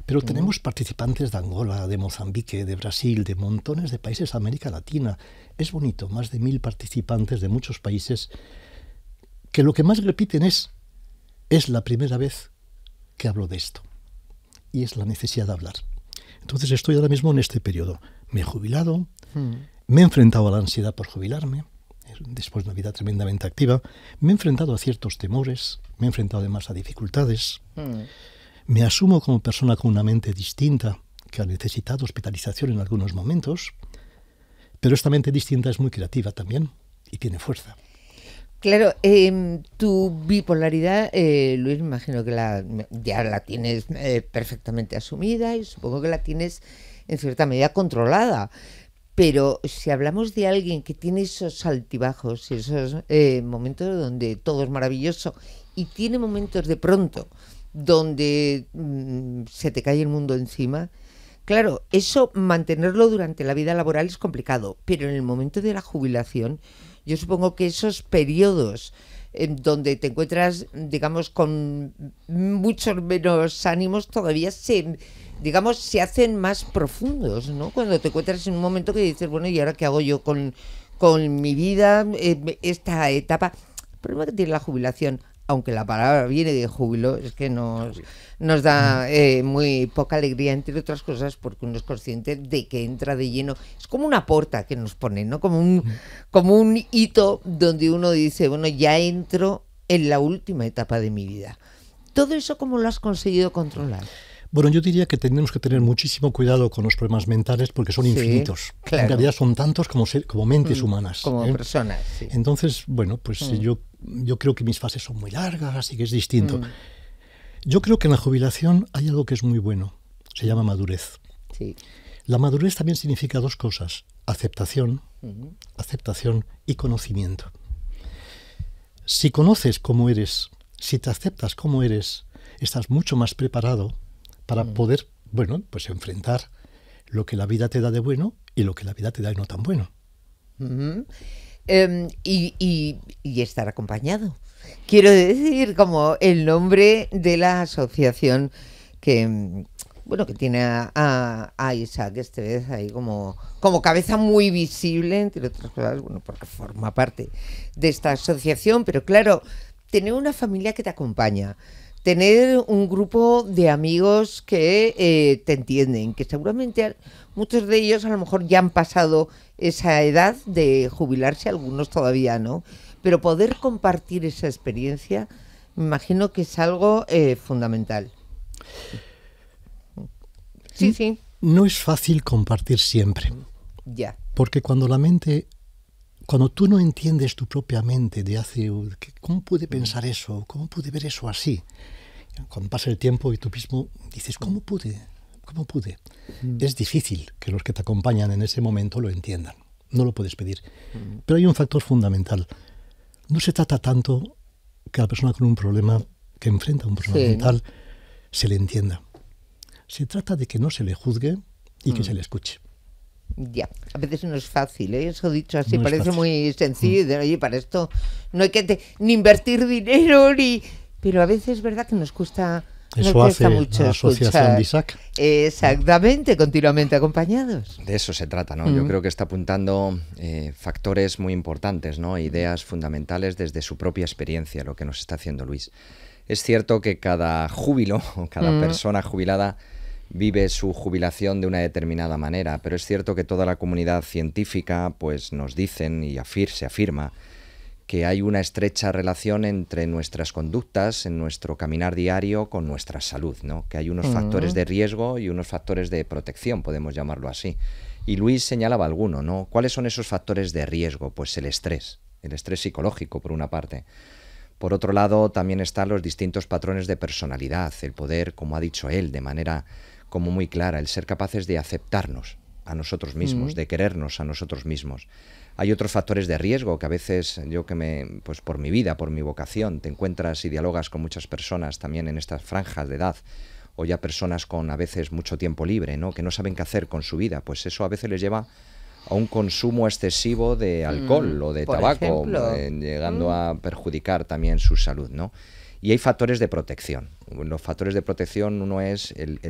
Pero tenemos participantes de Angola, de Mozambique, de Brasil, de montones de países de América Latina. Es bonito, más de 1000 participantes de muchos países que lo que más repiten es la primera vez que hablo de esto. Y es la necesidad de hablar. Entonces estoy ahora mismo en este periodo. Me he jubilado, me he enfrentado a la ansiedad por jubilarme, después de una vida tremendamente activa, me he enfrentado a ciertos temores, me he enfrentado además a dificultades, me asumo como persona con una mente distinta que ha necesitado hospitalización en algunos momentos, pero esta mente distinta es muy creativa también y tiene fuerza. Claro, tu bipolaridad, Luis, me imagino que ya la tienes perfectamente asumida y supongo que la tienes en cierta medida controlada. Pero si hablamos de alguien que tiene esos altibajos y esos momentos donde todo es maravilloso y tiene momentos de pronto donde se te cae el mundo encima, claro, eso mantenerlo durante la vida laboral es complicado, pero en el momento de la jubilación, yo supongo que esos periodos en donde te encuentras, digamos, con muchos menos ánimos todavía se hacen más profundos, ¿no? Cuando te encuentras en un momento que dices, bueno, ¿y ahora qué hago yo con mi vida, esta etapa? El problema que tiene la jubilación, aunque la palabra viene de júbilo, es que nos da muy poca alegría, entre otras cosas, porque uno es consciente de que entra de lleno. Es como una porta que nos ponen, ¿no? Como un hito donde uno dice, bueno, ya entro en la última etapa de mi vida. ¿Todo eso cómo lo has conseguido controlar? Bueno, yo diría que tenemos que tener muchísimo cuidado con los problemas mentales porque son infinitos. Claro. En realidad son tantos como mentes humanas. Como personas, sí. Entonces, bueno, pues yo creo que mis fases son muy largas y que es distinto. Yo creo que en la jubilación hay algo que es muy bueno. Se llama madurez. Sí. La madurez también significa dos cosas. Aceptación y conocimiento. Si conoces cómo eres, si te aceptas como eres, estás mucho más preparado para poder, bueno, pues enfrentar lo que la vida te da de bueno y lo que la vida te da de no tan bueno. Y estar acompañado. Quiero decir, como el nombre de la asociación que, bueno, que tiene a Isaac Estevez ahí como cabeza muy visible, entre otras cosas, bueno, porque forma parte de esta asociación, pero claro, tener una familia que te acompaña, tener un grupo de amigos que te entienden, que seguramente muchos de ellos a lo mejor ya han pasado esa edad de jubilarse, algunos todavía no, pero poder compartir esa experiencia, me imagino que es algo fundamental. Sí. No es fácil compartir siempre. Ya. Porque cuando tú no entiendes tu propia mente ¿cómo pude pensar eso? ¿Cómo pude ver eso así? Cuando pasa el tiempo y tú mismo dices, ¿cómo pude? Es difícil que los que te acompañan en ese momento lo entiendan. No lo puedes pedir. Pero hay un factor fundamental. No se trata tanto que a la persona con un problema, que enfrenta un problema mental, se le entienda. Se trata de que no se le juzgue y que se le escuche. Ya, a veces no es fácil, ¿eh? Eso dicho así No parece muy sencillo. Oye, para esto no hay que ni invertir dinero, pero a veces es verdad que nos cuesta, Eso hace mucho la asociación de Isaac. Exactamente, continuamente acompañados. De eso se trata, ¿no? Yo creo que está apuntando factores muy importantes, ¿no? Ideas fundamentales desde su propia experiencia, lo que nos está haciendo Luis. Es cierto que cada júbilo o cada persona jubilada vive su jubilación de una determinada manera, pero es cierto que toda la comunidad científica pues nos dicen y se afirma que hay una estrecha relación entre nuestras conductas, en nuestro caminar diario, con nuestra salud, ¿no? Que hay unos factores de riesgo y unos factores de protección, podemos llamarlo así. Y Luis señalaba alguno, ¿no? ¿Cuáles son esos factores de riesgo? Pues el estrés psicológico, por una parte. Por otro lado, también están los distintos patrones de personalidad, el poder, como ha dicho él, de manera como muy clara, el ser capaces de aceptarnos a nosotros mismos, de querernos a nosotros mismos. Hay otros factores de riesgo que a veces pues por mi vida, por mi vocación, te encuentras y dialogas con muchas personas también en estas franjas de edad, o ya personas con a veces mucho tiempo libre, ¿no? Que no saben qué hacer con su vida, pues eso a veces les lleva a un consumo excesivo de alcohol o de tabaco, llegando a perjudicar también su salud, ¿no? Y hay factores de protección. Los factores de protección, uno es el